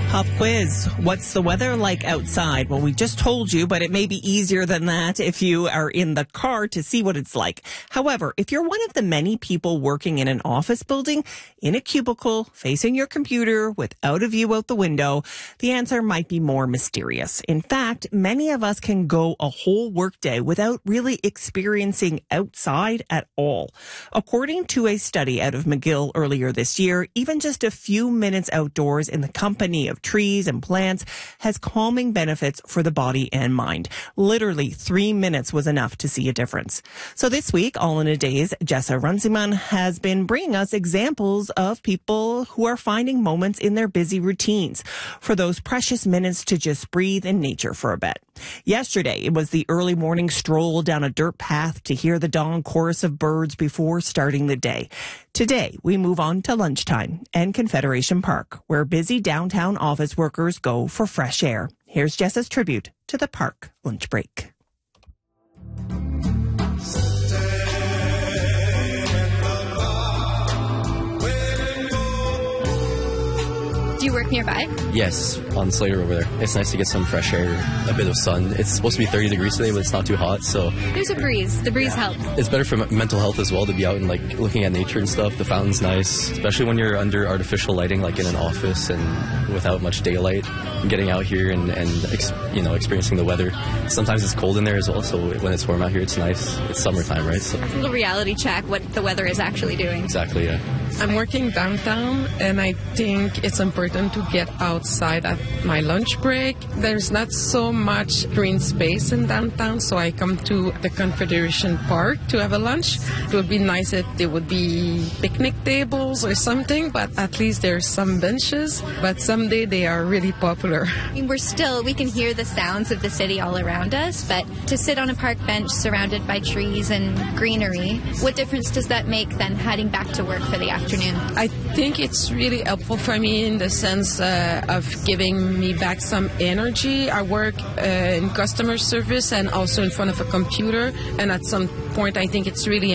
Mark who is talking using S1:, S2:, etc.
S1: Pop quiz. What's the weather like outside? Well, we just told you, but it may be easier than that if you are in the car to see what it's like. However, if you're one of the many people working in an office building, in a cubicle, facing your computer, without a view out the window, the answer might be more mysterious. In fact, many of us can go a whole workday without really experiencing outside at all. According to a study out of McGill earlier this year, even just a few minutes outdoors in the company of trees and plants has calming benefits for the body and mind. Literally 3 minutes was enough to see a difference. So this week, All in a Day's Jessa Runciman has been bringing us examples of people who are finding moments in their busy routines for those precious minutes to just breathe in nature for a bit. Yesterday, it was the early morning stroll down a dirt path to hear the dawn chorus of birds before starting the day. Today, we move on to lunchtime and Confederation Park, where busy downtown office workers go for fresh air. Here's Jessa's tribute to the park lunch break.
S2: Do you work nearby?
S3: Yes, on Slater over there. It's nice to get some fresh air, a bit of sun. It's supposed to be 30 degrees today, but it's not too hot, so...
S2: There's a breeze. The breeze helps.
S3: It's better for mental health as well to be out and, looking at nature and stuff. The fountain's nice, especially when you're under artificial lighting, like in an office and without much daylight. Getting out here and experiencing the weather. Sometimes it's cold in there as well, so when it's warm out here, it's nice. It's summertime, right? So.
S2: A little reality check what the weather is actually doing.
S3: Exactly, yeah.
S4: I'm working downtown, and I think it's important to get outside at my lunch break. There's not so much green space in downtown, so I come to the Confederation Park to have a lunch. It would be nice if there would be picnic tables or something, but at least there's some benches. But someday they are really popular.
S2: I mean, we can hear the sounds of the city all around us, but to sit on a park bench surrounded by trees and greenery, what difference does that make then heading back to work for the afternoon?
S4: I think it's really helpful for me in the sense of giving me back some energy. I work in customer service and also in front of a computer, and at some point I think it's really